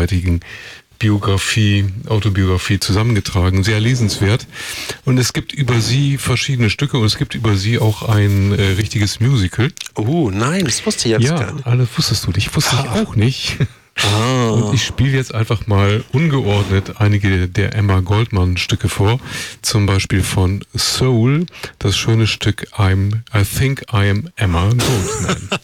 kurzweitigen Autobiografie zusammengetragen, sehr lesenswert. Und es gibt über sie verschiedene Stücke und es gibt über sie auch ein richtiges Musical. Oh, nein, das wusste ich jetzt gar nicht. Ja, alles wusstest du nicht. Wusste ich auch nicht. Ah. Und ich spiele jetzt einfach mal ungeordnet einige der Emma Goldman Stücke vor. Zum Beispiel von Soul, das schöne Stück I Think I Am Emma Goldman.